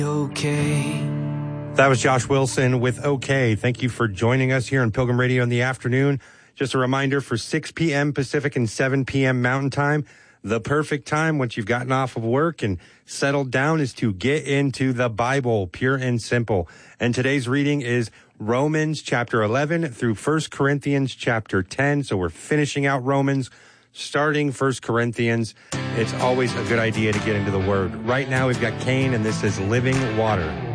Okay. That was Josh Wilson with OK. Thank you for joining us here on Pilgrim Radio in the afternoon. Just a reminder for 6 p.m. Pacific and 7 p.m. Mountain Time, the perfect time once you've gotten off of work and settled down is to get into the Bible, pure and simple. And today's reading is Romans chapter 11 through 1 Corinthians chapter 10. So we're finishing out Romans, starting 1 Corinthians. It's always a good idea to get into the Word. Right now we've got Cain, and this is Living Water.